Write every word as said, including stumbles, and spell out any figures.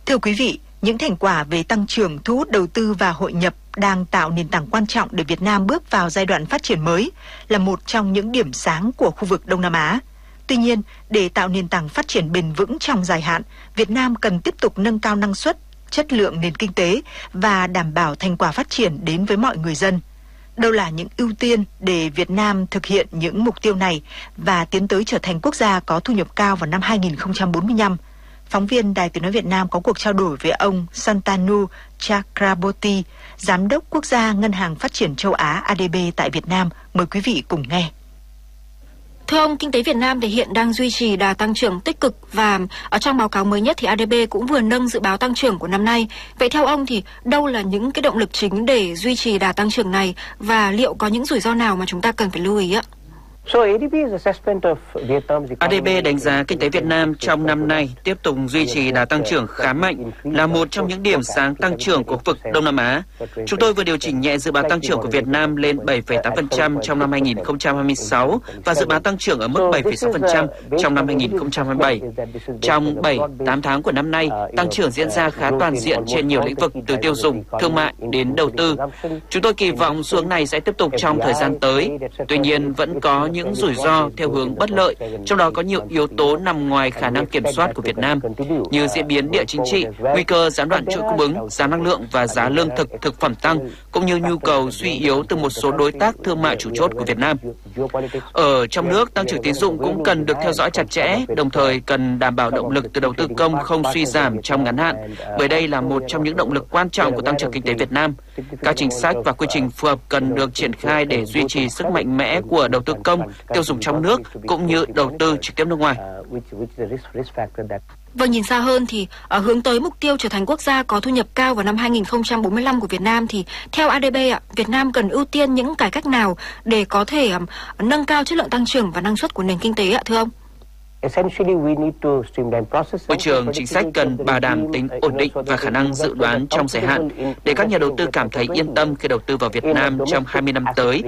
Thưa quý vị, những thành quả về tăng trưởng, thu hút đầu tư và hội nhập đang tạo nền tảng quan trọng để Việt Nam bước vào giai đoạn phát triển mới, là một trong những điểm sáng của khu vực Đông Nam Á. Tuy nhiên, để tạo nền tảng phát triển bền vững trong dài hạn, Việt Nam cần tiếp tục nâng cao năng suất, chất lượng nền kinh tế và đảm bảo thành quả phát triển đến với mọi người dân. Đâu là những ưu tiên để Việt Nam thực hiện những mục tiêu này và tiến tới trở thành quốc gia có thu nhập cao vào năm hai nghìn không trăm bốn mươi lăm? Phóng viên Đài Tiếng nói Việt Nam có cuộc trao đổi với ông Santanu Chakraborty, Giám đốc Quốc gia Ngân hàng Phát triển Châu Á A D B tại Việt Nam. Mời quý vị cùng nghe. Thưa ông, kinh tế Việt Nam thì hiện đang duy trì đà tăng trưởng tích cực và ở trong báo cáo mới nhất thì A D B cũng vừa nâng dự báo tăng trưởng của năm nay. Vậy theo ông thì đâu là những cái động lực chính để duy trì đà tăng trưởng này và liệu có những rủi ro nào mà chúng ta cần phải lưu ý ạ? A D B đánh giá kinh tế Việt Nam trong năm nay tiếp tục duy trì đà tăng trưởng khá mạnh, là một trong những điểm sáng tăng trưởng của khu vực Đông Nam Á. Chúng tôi vừa điều chỉnh nhẹ dự báo tăng trưởng của Việt Nam lên bảy phẩy tám phần trăm trong năm hai nghìn không trăm hai mươi sáu và dự báo tăng trưởng ở mức bảy phẩy sáu phần trăm trong năm hai nghìn không trăm hai mươi bảy. Trong bảy tám tháng của năm nay, tăng trưởng diễn ra khá toàn diện trên nhiều lĩnh vực từ tiêu dùng, thương mại đến đầu tư. Chúng tôi kỳ vọng xu hướng này sẽ tiếp tục trong thời gian tới. Tuy nhiên, vẫn có những những rủi ro theo hướng bất lợi, trong đó có nhiều yếu tố nằm ngoài khả năng kiểm soát của Việt Nam, như diễn biến địa chính trị, nguy cơ gián đoạn chuỗi cung ứng, giá năng lượng và giá lương thực, thực phẩm tăng, cũng như nhu cầu suy yếu từ một số đối tác thương mại chủ chốt của Việt Nam. Ở trong nước, tăng trưởng tín dụng cũng cần được theo dõi chặt chẽ, đồng thời cần đảm bảo động lực từ đầu tư công không suy giảm trong ngắn hạn, bởi đây là một trong những động lực quan trọng của tăng trưởng kinh tế Việt Nam. Các chính sách và quy trình phù hợp cần được triển khai để duy trì sức mạnh mẽ của đầu tư công, tiêu dùng trong nước cũng như đầu tư trực tiếp nước ngoài. Vâng, nhìn xa hơn thì ở hướng tới mục tiêu trở thành quốc gia có thu nhập cao vào năm hai nghìn không trăm bốn mươi lăm của Việt Nam thì theo A D B ạ, Việt Nam cần ưu tiên những cải cách nào để có thể um, nâng cao chất lượng tăng trưởng và năng suất của nền kinh tế ạ thưa ông? Môi trường chính sách cần bảo đảm tính ổn định và khả năng dự đoán trong dài hạn để các nhà đầu tư cảm thấy yên tâm khi đầu tư vào Việt Nam trong hai mươi năm tới.